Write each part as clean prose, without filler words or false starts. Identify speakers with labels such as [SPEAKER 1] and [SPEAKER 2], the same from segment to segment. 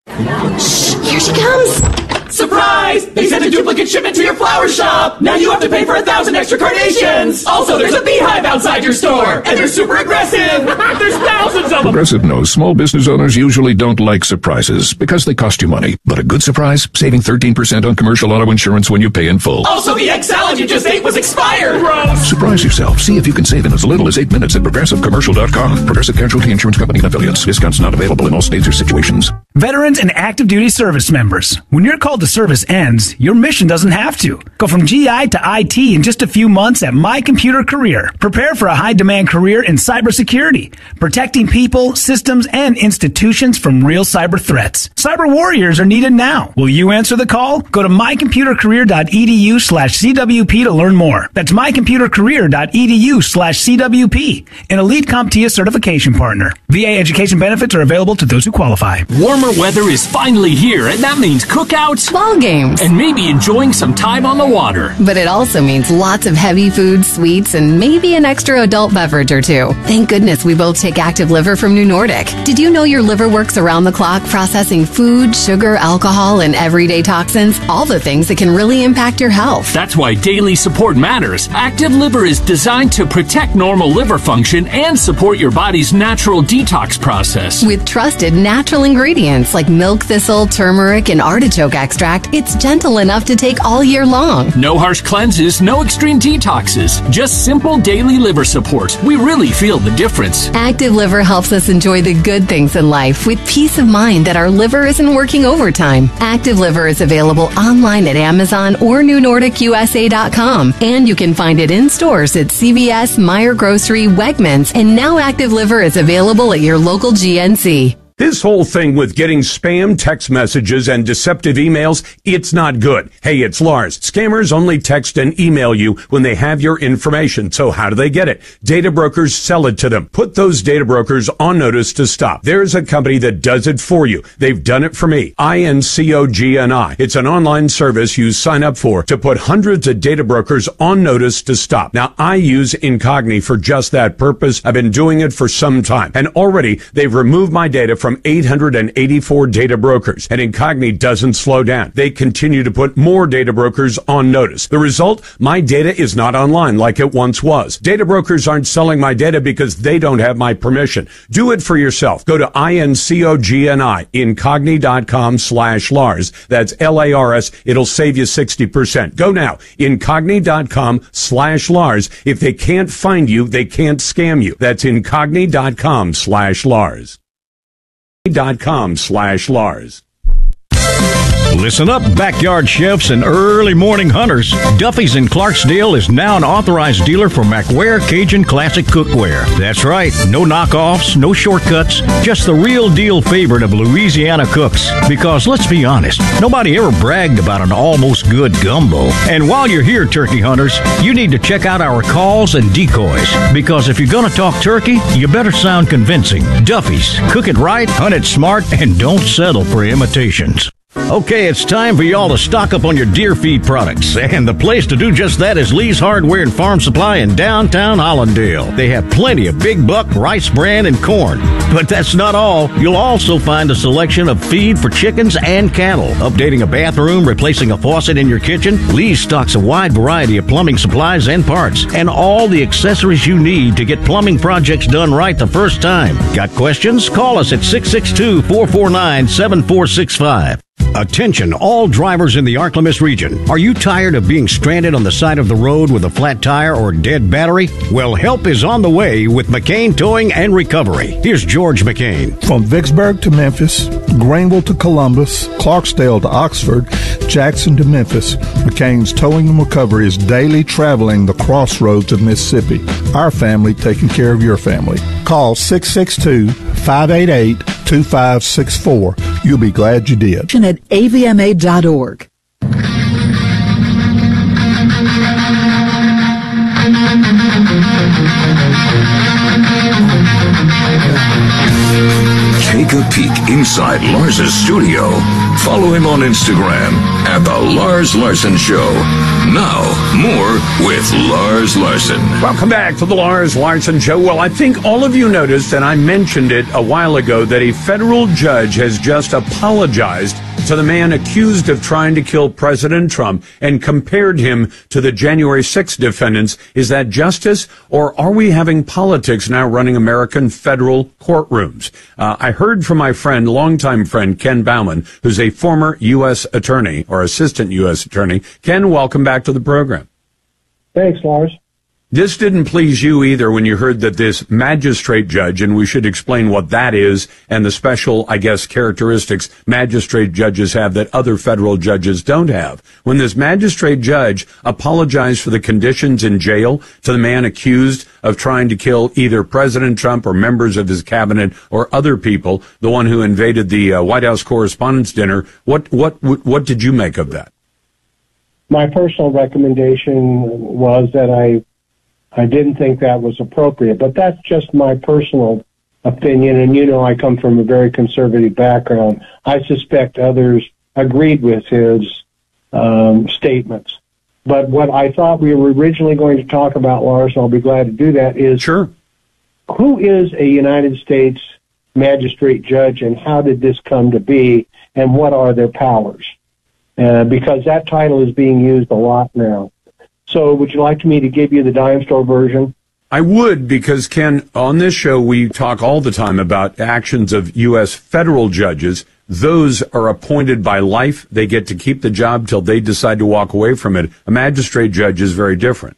[SPEAKER 1] Shh, here she comes.
[SPEAKER 2] Surprise! They sent a duplicate shipment to your flower shop! Now you have to pay for 1,000 extra carnations! Also, there's a beehive outside your store! And they're super aggressive! There's thousands of them!
[SPEAKER 3] Progressive knows small business owners usually don't like surprises because they cost you money. But a good surprise? Saving 13% on commercial auto insurance when you pay in full.
[SPEAKER 2] Also, the egg salad you just ate was expired!
[SPEAKER 3] Gross! Surprise yourself. See if you can save in as little as 8 minutes at ProgressiveCommercial.com. Progressive Casualty Insurance Company and Affiliates. Discounts not available in all states or situations.
[SPEAKER 4] Veterans and active duty service members. When your call to service ends, your mission doesn't have to. Go from GI to IT in just a few months at My Computer Career. Prepare for a high-demand career in cybersecurity, protecting people, systems, and institutions from real cyber threats. Cyber warriors are needed now. Will you answer the call? Go to mycomputercareer.edu/CWP to learn more. That's mycomputercareer.edu/CWP, an elite CompTIA certification partner. VA education benefits are available to those who qualify.
[SPEAKER 5] Warmer weather is finally here, and that means cookouts,
[SPEAKER 1] Ball games,
[SPEAKER 5] and maybe enjoying some time on the water.
[SPEAKER 1] but it also means lots of heavy food, sweets, and maybe an extra adult beverage or two. Thank goodness we both take Active Liver from New Nordic. Did you know your liver works around the clock processing food, sugar, alcohol, and everyday toxins? All the things that can really impact your health.
[SPEAKER 5] That's why daily support matters. Active Liver is designed to protect normal liver function and support your body's natural detox process.
[SPEAKER 1] With trusted natural ingredients like milk thistle, turmeric, and artichoke extract, it's gentle enough to take all year long.
[SPEAKER 5] No harsh cleanses, no extreme detoxes, just simple daily liver support. We really feel the difference.
[SPEAKER 1] Active Liver helps us enjoy the good things in life with peace of mind that our liver isn't working overtime. Active Liver is available online at Amazon or NewNordicUSA.com, and you can find it in stores at CVS, Meijer Grocery, Wegmans, and now Active Liver is available at your local GNC.
[SPEAKER 6] This whole thing with getting spam text messages and deceptive emails, it's not good. Hey, it's Lars. Scammers only text and email you when they have your information. So how do they get it? Data brokers sell it to them. Put those data brokers on notice to stop. There's a company that does it for you. They've done it for me. INCOGNI. It's an online service you sign up for to put hundreds of data brokers on notice to stop. Now, I use Incogni for just that purpose. I've been doing it for some time. And already they've removed my data from 884 data brokers, and Incogni doesn't slow down. They continue to put more data brokers on notice. The result, my data is not online like it once was. Data brokers aren't selling my data because they don't have my permission. Do it for yourself. Go to INCOGNI, incogni.com/Lars. That's LARS. It'll save you 60%. Go now, incogni.com/Lars. If they can't find you, they can't scam you. That's incogni.com/Lars. .com/Lars.
[SPEAKER 7] Listen up, backyard chefs and early morning hunters. Duffy's in Clarksdale is now an authorized dealer for McWare Cajun Classic Cookware. That's right, no knockoffs, no shortcuts, just the real deal favorite of Louisiana cooks. Because let's be honest, nobody ever bragged about an almost good gumbo. And while you're here, turkey hunters, you need to check out our calls and decoys. Because if you're gonna talk turkey, you better sound convincing. Duffy's, cook it right, hunt it smart, and don't settle for imitations. Okay, it's time for y'all to stock up on your deer feed products. And the place to do just that is Lee's Hardware and Farm Supply in downtown Hollandale. They have plenty of big buck, rice bran, and corn. But that's not all. You'll also find a selection of feed for chickens and cattle. Updating a bathroom, replacing a faucet in your kitchen, Lee's stocks a wide variety of plumbing supplies and parts. And all the accessories you need to get plumbing projects done right the first time. Got questions? Call us at 662-449-7465. Attention, all drivers in the Arklamis region. Are you tired of being stranded on the side of the road with a flat tire or dead battery? Well, help is on the way with McCain Towing and Recovery. Here's George McCain.
[SPEAKER 8] From Vicksburg to Memphis, Greenville to Columbus, Clarksdale to Oxford, Jackson to Memphis, McCain's Towing and Recovery is daily traveling the crossroads of Mississippi. Our family taking care of your family. Call 662-588-2564. You'll be glad you did.
[SPEAKER 9] At avma.org.
[SPEAKER 3] Take a peek inside Lars's studio. Follow him on Instagram at The Lars Larson Show. Now, more with Lars Larson.
[SPEAKER 6] Welcome back to the Lars Larson Show. Well, I think all of you noticed, and I mentioned it a while ago, that a federal judge has just apologized to the man accused of trying to kill President Trump and compared him to the January 6th defendants. Is that justice, or are we having politics now running American federal courtrooms? I heard from my friend, longtime friend, Ken Bauman, who's a former U.S. attorney or assistant U.S. attorney. Ken, welcome back to the program.
[SPEAKER 10] Thanks, Lars.
[SPEAKER 6] This didn't please you either when you heard that this magistrate judge, and we should explain what that is and the special, I guess, characteristics magistrate judges have that other federal judges don't have. When this magistrate judge apologized for the conditions in jail to the man accused of trying to kill either President Trump or members of his cabinet or other people, the one who invaded the White House Correspondents' Dinner, what did you make of that?
[SPEAKER 10] My personal recommendation was that I didn't think that was appropriate, but that's just my personal opinion. And you know, I come from a very conservative background. I suspect others agreed with his statements. But what I thought we were originally going to talk about, Lars, and I'll be glad to do that, is
[SPEAKER 6] sure,
[SPEAKER 10] who is a United States magistrate judge and how did this come to be and what are their powers? Because that title is being used a lot now. So would you like me to give you the dime store version?
[SPEAKER 6] I would, because, Ken, on this show we talk all the time about actions of U.S. federal judges. Those are appointed by life. They get to keep the job till they decide to walk away from it. A magistrate judge is very different.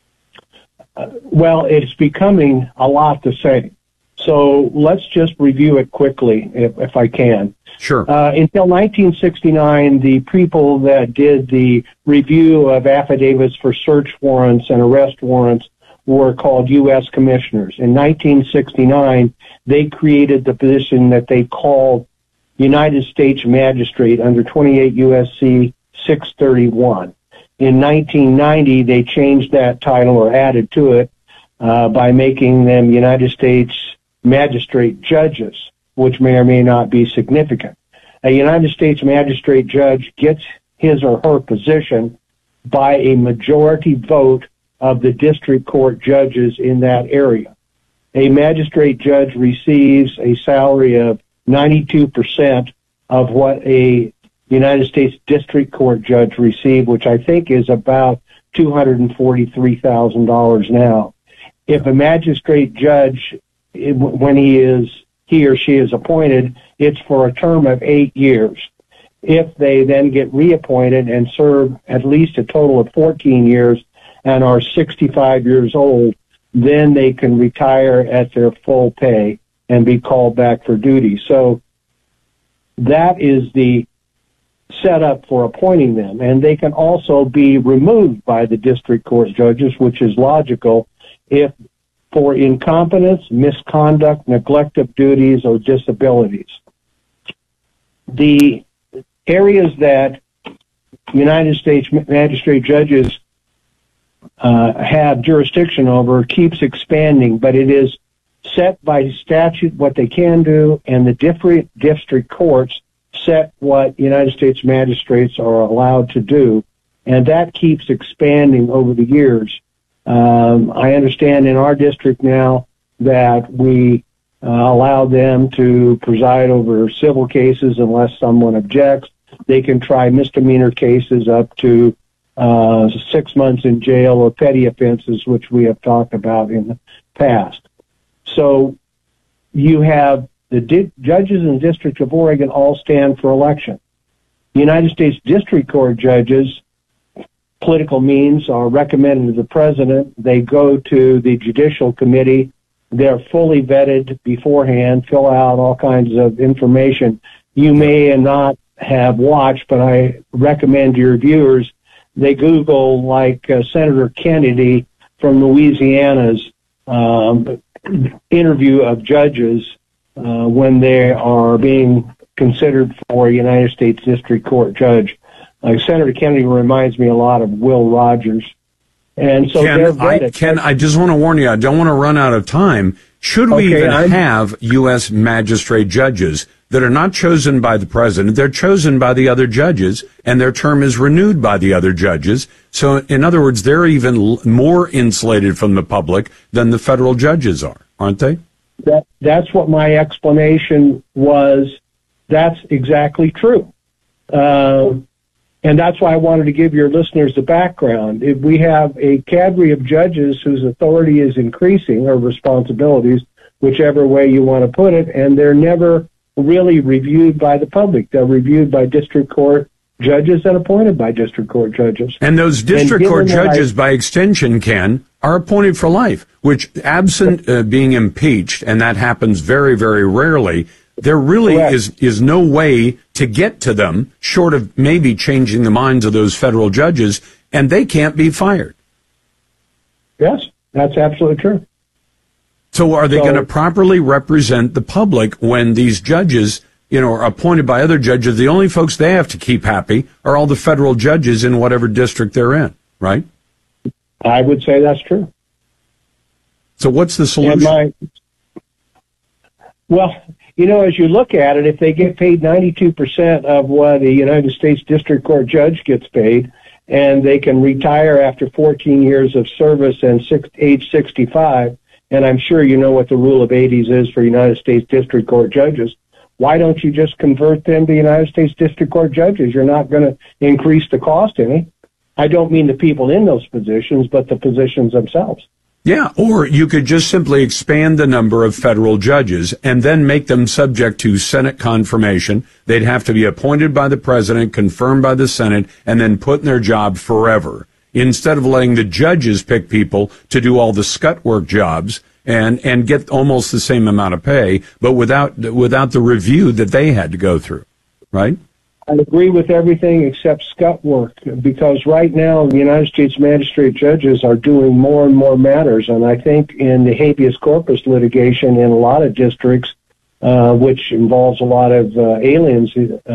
[SPEAKER 10] Well, it's becoming a lot the same. So let's just review it quickly, if I can.
[SPEAKER 6] Sure.
[SPEAKER 10] Until 1969, the people that did the review of affidavits for search warrants and arrest warrants were called U.S. commissioners. In 1969, they created the position that they called United States Magistrate under 28 U.S.C. 631. In 1990, they changed that title or added to it by making them United States Magistrate Judges, which may or may not be significant. A United States Magistrate Judge gets his or her position by a majority vote of the district court judges in that area. A magistrate judge receives a salary of 92% of what a United States District Court judge received, which I think is about $243,000 now. If a magistrate judge, when he or she is appointed, it's for a term of 8 years. If they then get reappointed and serve at least a total of 14 years and are 65 years old, then they can retire at their full pay and be called back for duty. So that is the setup for appointing them. And they can also be removed by the district court judges, which is logical, if for incompetence, misconduct, neglect of duties, or disabilities. The areas that United States magistrate judges have jurisdiction over keeps expanding, but it is set by statute what they can do, and the different district courts set what United States magistrates are allowed to do, and that keeps expanding over the years. I understand in our district now that we allow them to preside over civil cases unless someone objects. They can try misdemeanor cases up to 6 months in jail or petty offenses, which we have talked about in the past. So you have the judges in the District of Oregon all stand for election. United States District Court judges, political means are recommended to the president. They go to the Judicial Committee. They're fully vetted beforehand, fill out all kinds of information. You may not have watched, but I recommend to your viewers, they Google like Senator Kennedy from Louisiana's interview of judges when they are being considered for a United States District Court judge. Senator Kennedy reminds me a lot of Will Rogers. And so
[SPEAKER 6] Ken, I just want to warn you, I don't want to run out of time. Should we even have U.S. magistrate judges? that are not chosen by the president. They're chosen by the other judges, and their term is renewed by the other judges. So, in other words, they're even more insulated from the public than the federal judges are, aren't they?
[SPEAKER 10] That's what my explanation was. That's exactly true. And that's why I wanted to give your listeners the background. If we have a cadre of judges whose authority is increasing, or responsibilities, whichever way you want to put it, and they're never really reviewed by the public. They're reviewed by district court judges and appointed by district court judges.
[SPEAKER 6] And those district court judges, by extension, Ken, are appointed for life, which, absent being impeached, and that happens very, very rarely, there really is no way to get to them, short of maybe changing the minds of those federal judges, and they can't be fired.
[SPEAKER 10] Yes, that's absolutely true.
[SPEAKER 6] So are they going to properly represent the public when these judges, are appointed by other judges? The only folks they have to keep happy are all the federal judges in whatever district they're in, right?
[SPEAKER 10] I would say that's true.
[SPEAKER 6] So what's the solution?
[SPEAKER 10] As you look at it, if they get paid 92% of what a United States District Court judge gets paid, and they can retire after 14 years of service and age 65, and I'm sure you know what the rule of 80s is for United States District Court judges, why don't you just convert them to United States District Court judges? You're not going to increase the cost any. I don't mean the people in those positions, but the positions themselves.
[SPEAKER 6] Yeah, or you could just simply expand the number of federal judges and then make them subject to Senate confirmation. They'd have to be appointed by the president, confirmed by the Senate, and then put in their job forever, instead of letting the judges pick people to do all the scut work jobs and get almost the same amount of pay, but without the review that they had to go through, right?
[SPEAKER 10] I agree with everything except scut work, because right now the United States magistrate judges are doing more and more matters, and I think in the habeas corpus litigation in a lot of districts, which involves a lot of aliens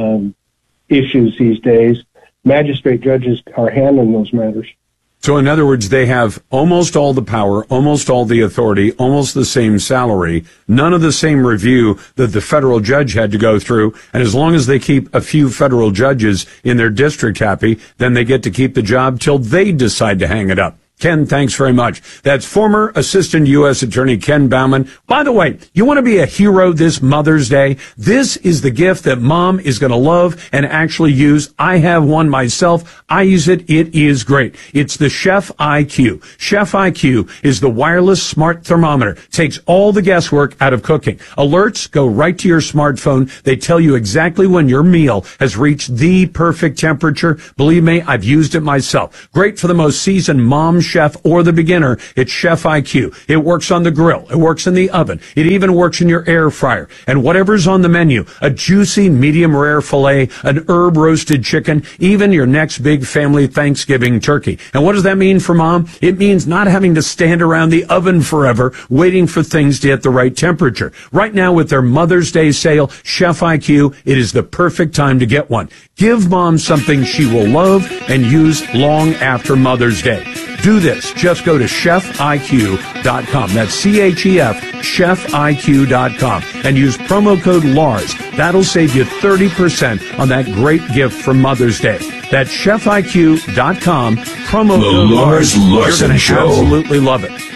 [SPEAKER 10] issues these days, magistrate judges are handling those matters.
[SPEAKER 6] So in other words, they have almost all the power, almost all the authority, almost the same salary, none of the same review that the federal judge had to go through. And as long as they keep a few federal judges in their district happy, then they get to keep the job till they decide to hang it up. Ken, thanks very much. That's former Assistant U.S. Attorney Ken Bauman. By the way, you want to be a hero this Mother's Day? This is the gift that Mom is going to love and actually use. I have one myself. I use it. It is great. It's the Chef IQ. Chef IQ is the wireless smart thermometer. Takes all the guesswork out of cooking. Alerts go right to your smartphone. They tell you exactly when your meal has reached the perfect temperature. Believe me, I've used it myself. Great for the most seasoned mom, chef, or the beginner. It's Chef IQ. It works on the grill. It works in the oven. It even works in your air fryer. And whatever's on the menu, a juicy medium rare filet, an herb roasted chicken, even your next big family Thanksgiving turkey. And what does that mean for Mom? It means not having to stand around the oven forever waiting for things to hit the right temperature. Right now with their Mother's Day sale, Chef IQ, it is the perfect time to get one. Give Mom something she will love and use long after Mother's Day. Do this. Just go to chefiq.com. That's C-H-E-F, chefiq.com. And use promo code LARS. That'll save you 30% on that great gift for Mother's Day. That's chefiq.com, promo code LARS. You're going to absolutely love it.